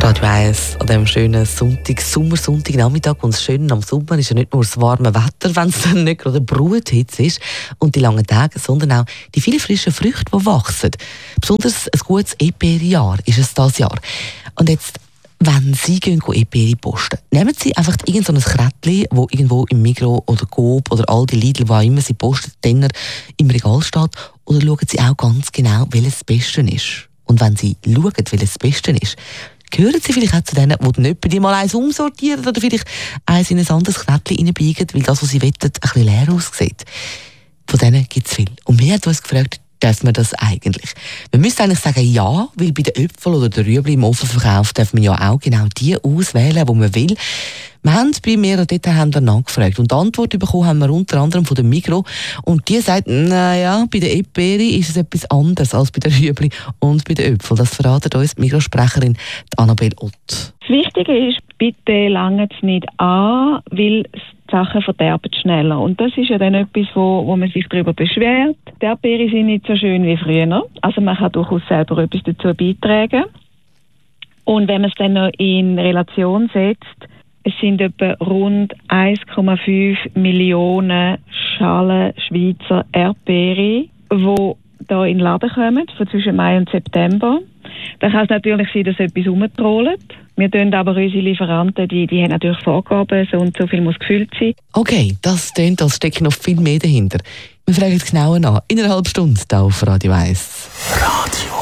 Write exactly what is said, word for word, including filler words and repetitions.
Radio eins an diesem schönen Sonntag, Sommer-Sonntag-Nachmittag. Und das Schöne am Sommer ist ja nicht nur das warme Wetter, wenn es dann nicht gerade Bruthitze ist und die langen Tage, sondern auch die vielen frischen Früchte, die wachsen. Besonders ein gutes Eperi-Jahr ist es dieses Jahr. Und jetzt, wenn Sie gehen Eperi posten, nehmen Sie einfach irgend so ein Krättchen, das irgendwo im Migros oder Coop oder Aldi, Lidl, wo auch immer Sie posten, dann im Regal steht, oder schauen Sie auch ganz genau, welches das Beste ist. Und wenn Sie schauen, welches das Beste ist, gehören Sie vielleicht auch zu denen, die nicht bei dir mal eins umsortieren oder vielleicht eins in ein anderes Krättchen reinbiegen, weil das, was sie wettet, ein bisschen leer aussieht. Von denen gibt es viel. Und mir hat uns gefragt, darf man das eigentlich? Man müsste eigentlich sagen, ja, weil bei den Äpfeln oder den Rüebli im Ofenverkauf darf man ja auch genau die auswählen, die man will. Wir haben bei mehreren Detailhändlern nachgefragt und die Antwort bekommen haben wir unter anderem von der Migros. Und die sagt, naja, bei der Eperi ist es etwas anderes als bei den Rüebli und bei den Äpfeln. Das verratet uns die Migros-Sprecherin Annabelle Ott. Das Wichtige ist, bitte langt es nicht an, weil die Sachen verderben schneller. Und das ist ja dann etwas, wo, wo man sich darüber beschwert. Die Erdbeeren sind nicht so schön wie früher. Also man kann durchaus selber etwas dazu beitragen. Und wenn man es dann noch in Relation setzt, es sind etwa rund eins Komma fünf Millionen Schalen Schweizer Erdbeeren, die hier in den Laden kommen, von zwischen Mai und September. Da kann es natürlich sein, dass etwas rumtrollt. Wir tun aber unsere Lieferanten, die, die haben natürlich Vorgaben, so und so viel muss gefüllt sein. Okay, das klingt, als steckt noch viel mehr dahinter. Wir fragen es genauer nach. In einer halben Stunde hier auf Radio eins. Radio